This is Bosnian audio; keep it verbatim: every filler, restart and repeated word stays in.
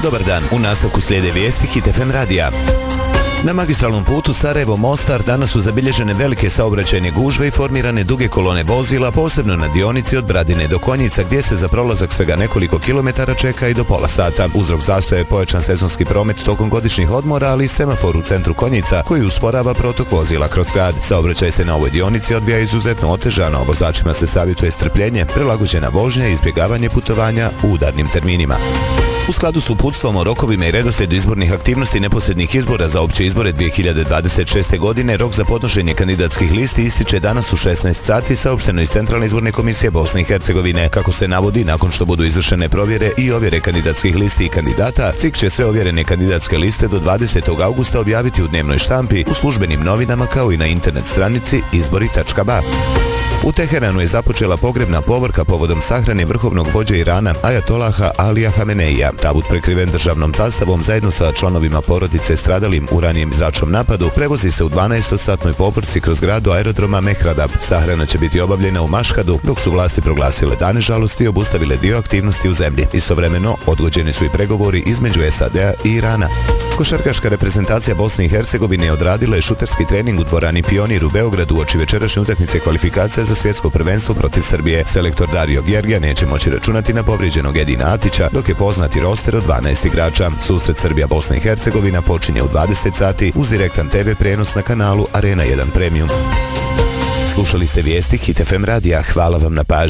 dobar dan. U nastavku slijede vijesti Hit F M radija. Na magistralnom putu Sarajevo-Mostar danas su zabilježene velike saobraćajne gužve i formirane duge kolone vozila, posebno na dionici od Bradine do Konjica, gdje se za prolazak svega nekoliko kilometara čeka i do pola sata. Uzrok zastoja je pojačan sezonski promet tokom godišnjih odmora, ali i semafor u centru Konjica koji usporava protok vozila kroz grad. Saobraćaj se na ovoj dionici odvija izuzetno otežano, vozačima se savjetuje strpljenje, prilagođena vožnja i izbjegavanje putovanja u udarnim terminima. U skladu s uputstvom o rokovima i redoslijedu izbornih aktivnosti neposrednih izbora za opće izbore dvije hiljade dvadeset šeste. godine, rok za podnošenje kandidatskih listi ističe danas u šesnaest sati, saopšteno iz Centralne izborne komisije Bosne i Hercegovine. Kako se navodi, nakon što budu izvršene provjere i ovjere kandidatskih listi i kandidata, C I K će sve ovjerene kandidatske liste do dvadesetog augusta objaviti u dnevnoj štampi, u službenim novinama kao i na internet stranici izbori tačka ba. U Teheranu je započela pogrebna povorka povodom sahrane vrhovnog vođe Irana Ajatolaha Alija Hameneija. Tabut prekriven državnom zastavom zajedno sa članovima porodice stradalim u ranijem zračnom napadu prevozi se u dvanaestosatnoj povorci kroz grad do aerodroma Mehradab. Sahrana će biti obavljena u Mašhadu, dok su vlasti proglasile dane žalosti i obustavile dio aktivnosti u zemlji. Istovremeno odgođeni su i pregovori između S A D-a i Irana. Košarkaška reprezentacija Bosne i Hercegovine odradila je šuterski trening u dvorani Pionir u Beogradu uoči večerašnje utakmice kvalifikacija za svjetsko prvenstvo protiv Srbije. Selektor Dario Gjergija neće moći računati na povrijeđenog Edina Atića, dok je poznati roster od dvanaest igrača. Susret Srbija-Bosna i Hercegovina počinje u dvadeset sati uz direktan T V prenos na kanalu Arena jedan Premium. Slušali ste vijesti Hit F M radija. Hvala vam na pažnji.